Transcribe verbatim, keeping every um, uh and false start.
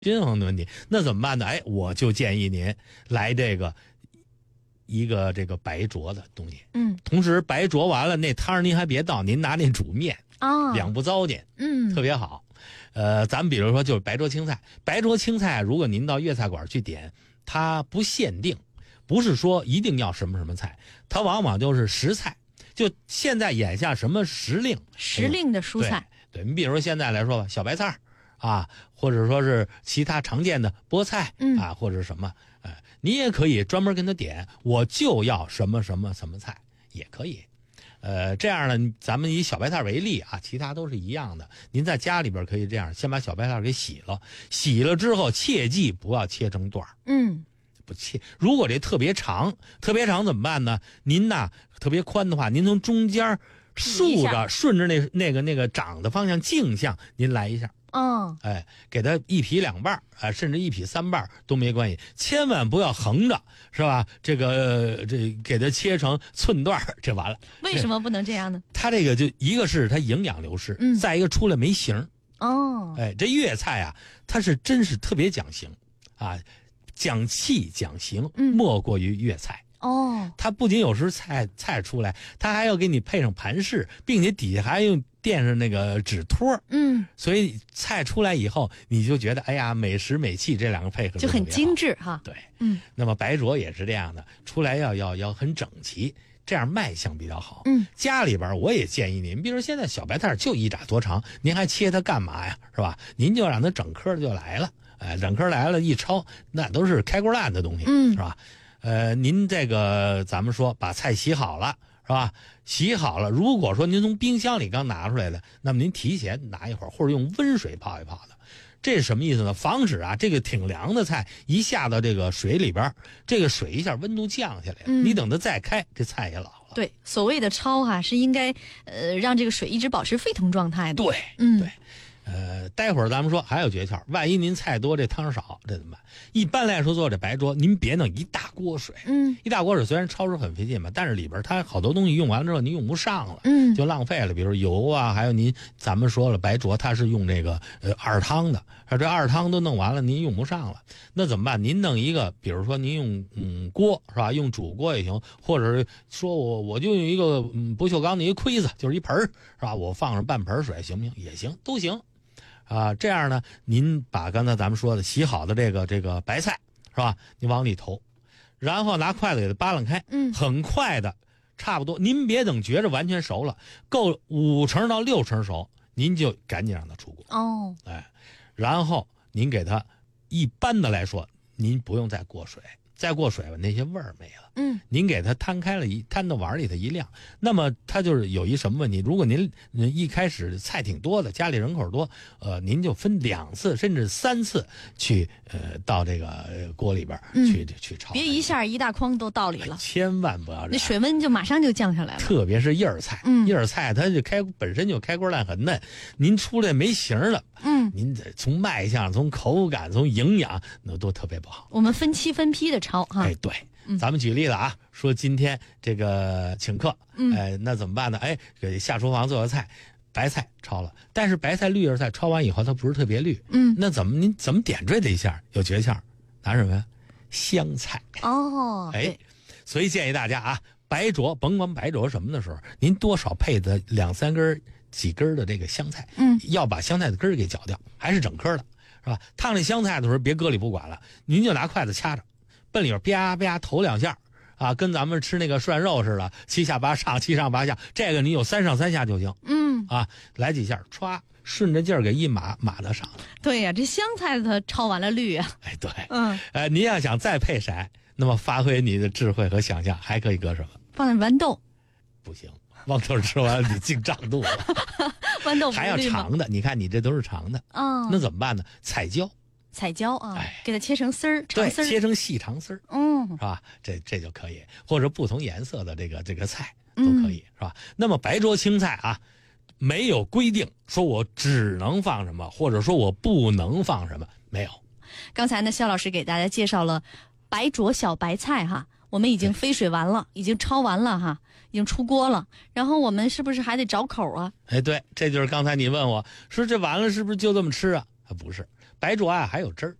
均衡的问题。那怎么办呢？哎，我就建议您来这个一个这个白灼的东西。 嗯， 同时白灼完了那汤您还别倒，您拿那煮面啊， 两不糟践， 嗯， 特别好。呃，咱们比如说就是白灼青菜，白灼青菜，如果您到粤菜馆去点，它不限定，不是说一定要什么什么菜，它往往就是时菜。就现在眼下什么时令， 时令的蔬菜， 对，对你比如说现在来说吧，小白菜啊，或者说是其他常见的菠菜、 嗯、 啊，或者是什么，呃，你也可以专门跟他点，我就要什么什么什么菜，也可以。呃，这样呢，咱们以小白菜为例啊，其他都是一样的。您在家里边可以这样，先把小白菜给洗了，洗了之后切记不要切成段嗯。 不切，如果这特别长，特别长怎么办呢？您呐特别宽的话，您从中间竖着顺着那那个那个长的方向径向，您来一下。 嗯， 哎，给它一劈两半啊，甚至一劈三半都没关系，千万不要横着，是吧？这个这给它切成寸段，这完了。 为什么不能这样呢？ 它这个就一个是它营养流失， 嗯， 再一个出来没形。 哦， 哎，这粤菜啊，它是真是特别讲形啊。讲气讲形，莫过于粤菜。 哦， 它不仅有时菜菜出来，它还要给你配上盘饰，并且底下还用垫上那个纸托。 嗯， 所以菜出来以后，你就觉得哎呀，美食美气这两个配合就很精致哈。 对， 嗯。 那么白灼也是这样的，出来要要要很整齐，这样卖相比较好。 嗯， 家里边我也建议您，比如现在小白菜就一拃多长，您还切它干嘛呀？是吧？您就让它整颗的就来了。哎，整颗来了，一焯，那都是开锅烂的东西， 嗯， 是吧？呃，您这个咱们说把菜洗好了，是吧？洗好了，如果说您从冰箱里刚拿出来的，那么您提前拿一会儿，或者用温水泡一泡的。这是什么意思呢？防止啊，这个挺凉的菜一下到这个水里边，这个水一下温度降下来了， 嗯、 你等它再开，这菜也老了。 对，所谓的焯哈、啊，是应该呃让这个水一直保持沸腾状态的。 对， 嗯， 对。呃，待会儿咱们说还有诀窍，万一您菜多这汤少，这怎么办？一般来说做这白灼，您别弄一大锅水， 嗯， 一大锅水虽然焯水很费劲吧，但是里边它好多东西用完了之后您用不上了， 嗯， 就浪费了。比如油啊，还有您咱们说了白灼它是用这个呃二汤的，这二汤都弄完了，您用不上了，那怎么办？您弄一个，比如说您用嗯锅是吧？用煮锅也行，或者是说我我就用一个嗯不锈钢的一个盔子，就是一盆是吧？我放上半盆水行不行？也行，都行。啊，这样呢，您把刚才咱们说的洗好的这个这个白菜是吧？你往里投，然后拿筷子给它扒拉开， 嗯， 很快的，差不多。您别等觉着完全熟了，够五成到六成熟，您就赶紧让它出锅。 哦， 哎，然后您给它，一般的来说，您不用再过水，再过水吧，那些味儿没了。 嗯， 您给它摊开了一摊到碗里头一晾，那么它就是有一什么问题？如果您一开始菜挺多的，家里人口多，呃，您就分两次甚至三次去呃到这个锅里边去、嗯、去炒， 别一下一大筐都倒里了， 千万不要这样， 那水温就马上就降下来了。 特别是叶儿菜， 嗯， 叶儿菜它就开本身就开锅烂很嫩，您出来没形了， 嗯， 您得从卖相、从口感、从营养那都特别不好。 我们分期分批的焯哈。 哎，对。咱们举例子啊，说今天这个请客， 嗯， 哎，那怎么办呢？哎，给下厨房做个菜，白菜焯了，但是白菜绿叶菜焯完以后它不是特别绿， 嗯， 那怎么您怎么点缀这一下？有诀窍，拿什么呀？香菜。 哦， 哎，所以建议大家啊，白灼甭管白灼什么的时候，您多少配的两三根、几根的这个香菜， 嗯， 要把香菜的根儿给搅掉，还是整颗的，是吧？烫这香菜的时候别搁里不管了，您就拿筷子掐着。奔里边啪啪投两下啊，跟咱们吃那个涮肉似的，七下八上，七上八下。这个你有三上三下就行。 嗯啊，来几下，歘，顺着劲儿给一码，码得上了。 对呀、啊，这香菜它焯完了绿啊。 哎，对， 嗯， 呃，您要想再配色，那么发挥你的智慧和想象，还可以搁什么？ 放点豌豆。 不行，豌豆吃完了你净胀肚子。 豌豆还要长的，你看你这都是长的。 啊、 嗯，那怎么办呢？彩椒。 彩椒啊， 哎， 给它切成丝儿，长丝儿， 切成细长丝儿， 嗯， 是吧？这这就可以，或者不同颜色的这个这个菜都可以， 嗯、 是吧？那么白灼青菜啊，没有规定说我只能放什么，或者说我不能放什么，没有。 刚才呢，肖老师给大家介绍了白灼小白菜哈，我们已经飞水完了，已经焯完了哈，已经出锅了，然后我们是不是还得找口啊？ 哎，对，这就是刚才你问我说这完了是不是就这么吃啊？啊，不是。 白灼啊还有汁儿。